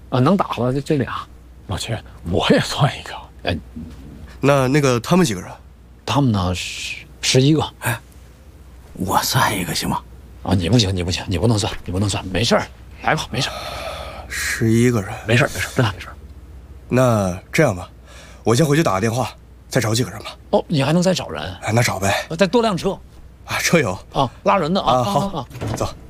啊，能打了这俩。 老七，我也算一个。 哎， 那个他们几个人？ 他们呢11个。 哎，我算一个行吗？ 啊，你不行，你不能算，没事儿，来吧，没事儿。 11个人， 没事，真的没事。 那这样吧，我先回去打个电话，再找几个人吧。 哦，你还能再找人？ 哎，那找呗。 再多辆车。 啊，车有啊，拉人的啊。 好，走。